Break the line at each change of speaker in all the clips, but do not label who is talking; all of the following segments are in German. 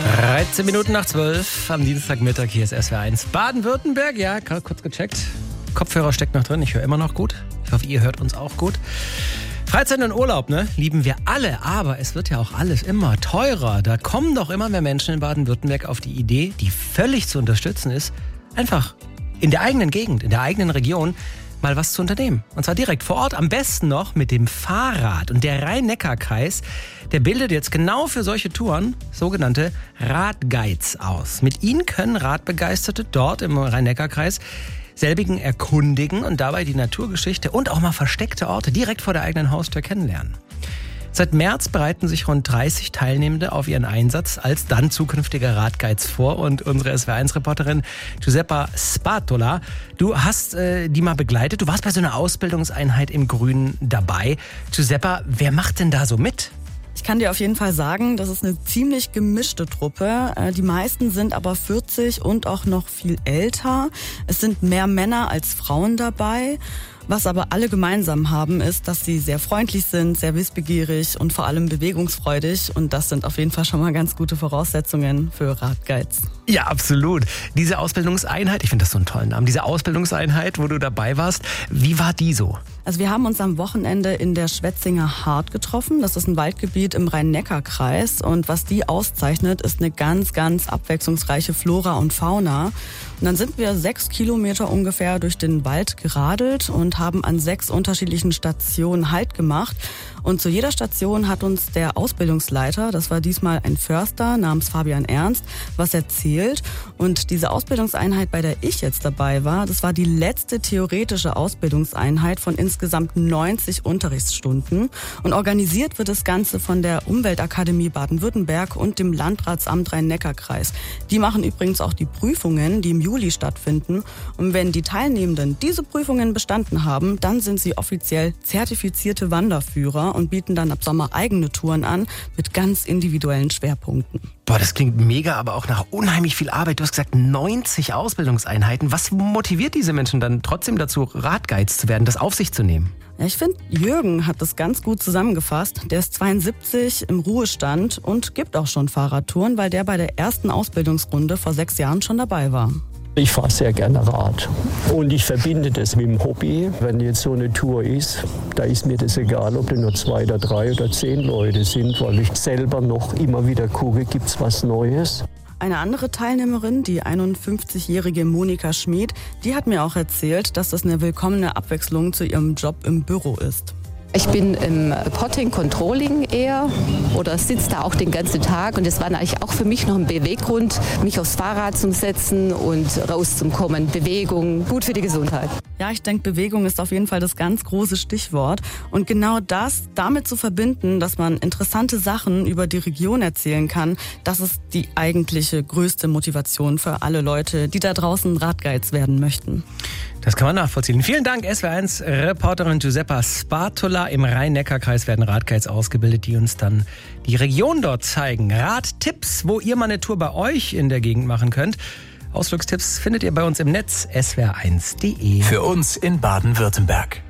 13 Minuten nach 12 am Dienstagmittag, hier ist SWR1 Baden-Württemberg. Ja, gerade kurz gecheckt. Kopfhörer steckt noch drin, ich höre immer noch gut. Ich hoffe, ihr hört uns auch gut. Freizeit und Urlaub, ne? Lieben wir alle, aber es wird ja auch alles immer teurer. Da kommen doch immer mehr Menschen in Baden-Württemberg auf die Idee, die völlig zu unterstützen ist, einfach in der eigenen Gegend, in der eigenen Region mal was zu unternehmen. Und zwar direkt vor Ort, am besten noch mit dem Fahrrad. Und der Rhein-Neckar-Kreis, der bildet jetzt genau für solche Touren sogenannte Radguides aus. Mit ihnen können Radbegeisterte dort im Rhein-Neckar-Kreis selbigen erkundigen und dabei die Naturgeschichte und auch mal versteckte Orte direkt vor der eigenen Haustür kennenlernen. Seit März bereiten sich rund 30 Teilnehmende auf ihren Einsatz als dann zukünftige Radguides vor. Und unsere SWR1-Reporterin Giuseppa Spatola, du hast die mal begleitet. Du warst bei so einer Ausbildungseinheit im Grünen dabei. Giuseppa, wer macht denn da so mit?
Ich kann dir auf jeden Fall sagen, das ist eine ziemlich gemischte Truppe. Die meisten sind aber 40 und auch noch viel älter. Es sind mehr Männer als Frauen dabei. Was aber alle gemeinsam haben, ist, dass sie sehr freundlich sind, sehr wissbegierig und vor allem bewegungsfreudig. Und das sind auf jeden Fall schon mal ganz gute Voraussetzungen für Radguides.
Ja, absolut. Diese Ausbildungseinheit, ich finde das so einen tollen Namen, diese Ausbildungseinheit, wo du dabei warst, wie war die so?
Also wir haben uns am Wochenende in der Schwetzinger Hart getroffen. Das ist ein Waldgebiet im Rhein-Neckar-Kreis. Und was die auszeichnet, ist eine ganz, ganz abwechslungsreiche Flora und Fauna. Und dann sind wir 6 Kilometer ungefähr durch den Wald geradelt und haben an 6 unterschiedlichen Stationen Halt gemacht. Und zu jeder Station hat uns der Ausbildungsleiter, das war diesmal ein Förster namens Fabian Ernst, was erzählt. Und diese Ausbildungseinheit, bei der ich jetzt dabei war, das war die letzte theoretische Ausbildungseinheit von insgesamt 90 Unterrichtsstunden. Und organisiert wird das Ganze von der Umweltakademie Baden-Württemberg und dem Landratsamt Rhein-Neckar-Kreis. Die machen übrigens auch die Prüfungen, die im Juli stattfinden. Und wenn die Teilnehmenden diese Prüfungen bestanden haben, dann sind sie offiziell zertifizierte Wanderführer und bieten dann ab Sommer eigene Touren an mit ganz individuellen Schwerpunkten.
Boah, das klingt mega, aber auch nach unheimlich viel Arbeit. Du hast gesagt 90 Ausbildungseinheiten. Was motiviert diese Menschen dann trotzdem dazu, Radguides zu werden, das auf sich zu nehmen?
Ja, ich finde, Jürgen hat das ganz gut zusammengefasst. Der ist 72 im Ruhestand und gibt auch schon Fahrradtouren, weil der bei der ersten Ausbildungsrunde vor 6 Jahren schon dabei war.
Ich fahre sehr gerne Rad und ich verbinde das mit dem Hobby. Wenn jetzt so eine Tour ist, da ist mir das egal, ob da nur 2 oder 3 oder 10 Leute sind, weil ich selber noch immer wieder gucke, gibt's was Neues.
Eine andere Teilnehmerin, die 51-jährige Monika Schmid, die hat mir auch erzählt, dass das eine willkommene Abwechslung zu ihrem Job im Büro ist.
Ich bin im Reporting, Controlling eher oder sitze da auch den ganzen Tag und das war eigentlich auch für mich noch ein Beweggrund, mich aufs Fahrrad zu setzen und rauszukommen. Bewegung, gut für die Gesundheit.
Ja, ich denke, Bewegung ist auf jeden Fall das ganz große Stichwort. Und genau das damit zu verbinden, dass man interessante Sachen über die Region erzählen kann, das ist die eigentliche größte Motivation für alle Leute, die da draußen Radguides werden möchten.
Das kann man nachvollziehen. Vielen Dank, SWR1-Reporterin Giuseppa Spatola. Im Rhein-Neckar-Kreis werden Radguides ausgebildet, die uns dann die Region dort zeigen. Radtipps, wo ihr mal eine Tour bei euch in der Gegend machen könnt. Ausflugstipps findet ihr bei uns im Netz swr1.de.
Für uns in Baden-Württemberg.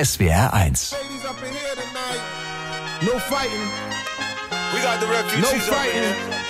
SWR1.
No fighting. We got the refugees. No fighting.